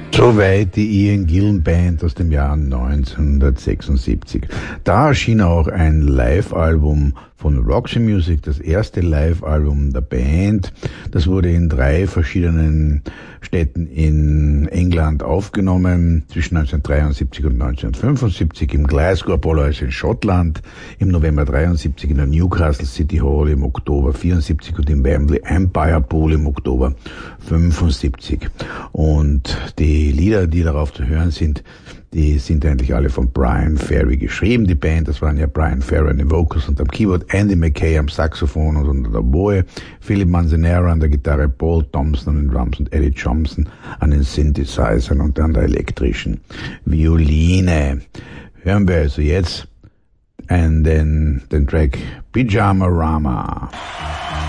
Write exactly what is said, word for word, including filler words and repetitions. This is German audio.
Soweit die Ian Gillan Band aus dem Jahr neunzehnhundertsechsundsiebzig. Da erschien auch ein Live-Album von Roxy Music, das erste Live-Album der Band. Das wurde in drei verschiedenen Städten in England aufgenommen, zwischen neunzehnhundertdreiundsiebzig und neunzehnhundertfünfundsiebzig, im Glasgow Apollo also in Schottland, im November dreiundsiebzig in der Newcastle City Hall, im Oktober vierundsiebzig und im Wembley Empire Pool im Oktober fünfundsiebzig. Und die Lieder, die darauf zu hören sind, die sind eigentlich alle von Brian Ferry geschrieben. Die Band, das waren ja Brian Ferry an den Vocals und am Keyboard, Andy McKay am Saxophon und an der Oboe, Philip Manzanera an der Gitarre, Paul Thompson an den Drums und Eddie Johnson an den Synthesizern und an der elektrischen Violine. Hören wir also jetzt einen, den, den Track Pyjama Rama.